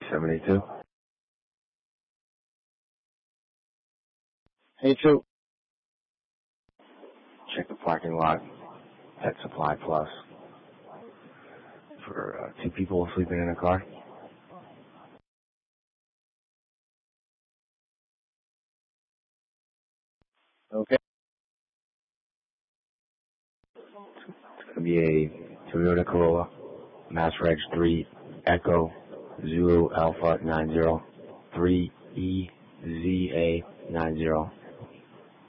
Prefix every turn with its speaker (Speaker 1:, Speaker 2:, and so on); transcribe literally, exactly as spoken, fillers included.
Speaker 1: seventy-two.
Speaker 2: Hey, True.
Speaker 1: Check the parking lot. Pet Supply Plus. For uh, two people sleeping in a car.
Speaker 2: Okay.
Speaker 1: It's going to be a Toyota Corolla. Mass Reg three Echo Zulu Alpha nine zero three E Z A nine zero.